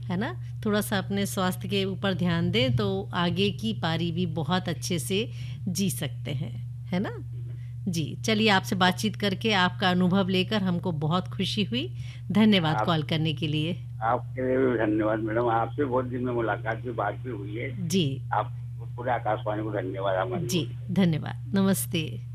है ना? थोड़ा-सा अपने स्वास्थ्य के ऊपर ध्यान दें तो आगे की पारी भी बहुत अच्छे से जी सकते हैं, है ना? जी मैम। जी, चलिए आपसे तो बातचीत करके आपका अनुभव लेकर हमको बहुत खुशी हुई। धन्यवाद आप कॉल करने के लिए। आपके लिए भी धन्यवाद मैडम। आपसे बहुत दिन में मुलाकात भी, बात भी हुई है। जी, आप पूरे आकाशवाणी को धन्यवाद हमारी जी, ओर से। धन्यवाद। नमस्ते।